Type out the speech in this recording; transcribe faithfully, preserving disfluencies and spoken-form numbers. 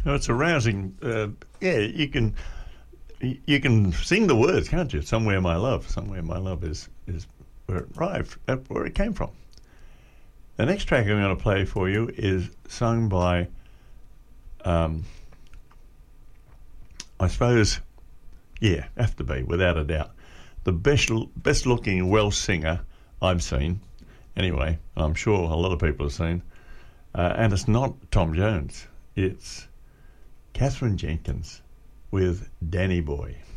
No, it's a rousing. Uh, yeah, you can you can sing the words, can't you? Somewhere my love, somewhere my love is is where it arrived, where it came from. The next track I'm going to play for you is sung by, um, I suppose, yeah, have to be without a doubt, the best best looking Welsh singer I've seen. Anyway, I'm sure a lot of people have seen, uh, and it's not Tom Jones. It's Catherine Jenkins with Danny Boy.